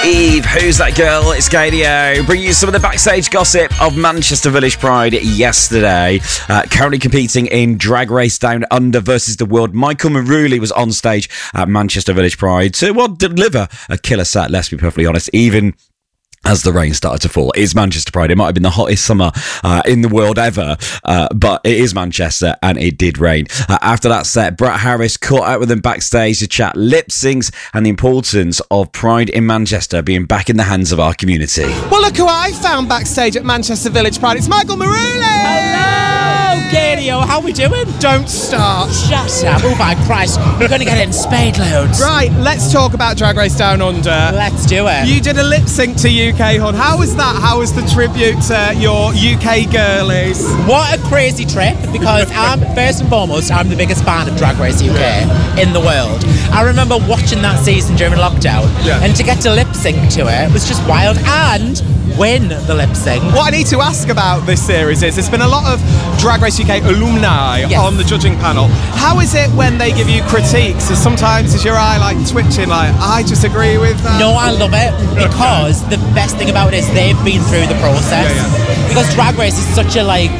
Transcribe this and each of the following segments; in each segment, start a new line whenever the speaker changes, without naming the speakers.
Eve, who's that girl? It's Gadio. Bringing you some of the backstage gossip of Manchester Village Pride yesterday. Currently competing in Drag Race Down Under versus the World, Michael Maruli was on stage at Manchester Village Pride to, deliver a killer set, let's be perfectly honest, even as the rain started to fall. It is Manchester Pride. It might have been the hottest summer in the world ever, but it is Manchester and it did rain. After that set, Brett Harris caught out with them backstage to chat lip syncs and the importance of Pride in Manchester being back in the hands of our community.
Well, look who I found backstage at Manchester Village Pride. It's Michael Maruli!
Hello, Gadio. How we doing?
Don't start.
Shut up. Oh my Christ. We're going to get it in spade loads.
Right, let's talk about Drag Race Down Under.
Let's do it.
You did a lip sync to UK Hun. How was that? How was the tribute to your UK girlies?
What a crazy trip, because first and foremost, I'm the biggest fan of Drag Race UK in the world. I remember watching that season during lockdown, and to get to lip sync to it was just wild, and win the lip sync.
What I need to ask about this series is there's been a lot of Drag Race UK alumni on the judging panel. How is it when they give you critiques? So sometimes is your eye like twitching, like, I just agree with that?
No, I love it, because the best thing about it is they've been through the process. Because Drag Race is such a, like,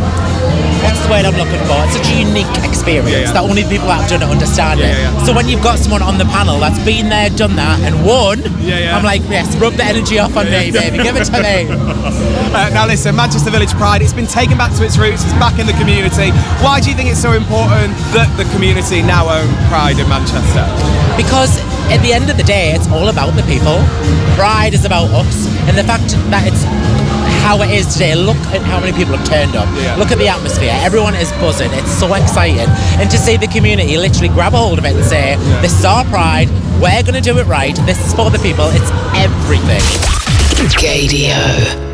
what's the word I'm looking for? It's such a unique experience that only people that have done it understand it. So when you've got someone on the panel that's been there, done that, and won, I'm like, yes, rub the energy off on me, baby. Give it to me.
Now listen, Manchester Village Pride, it's been taken back to its roots, it's back in the community. Why do you think it's so important that the community now own Pride in Manchester?
Because at the end of the day, it's all about the people. Pride is about us, and the fact that it's how it is today. Look at how many people have turned up. Look at the atmosphere. Everyone is buzzing. It's so exciting. And to see the community literally grab a hold of it and say, this is our Pride, we're going to do it right, this is for the people, it's everything.
Gadio.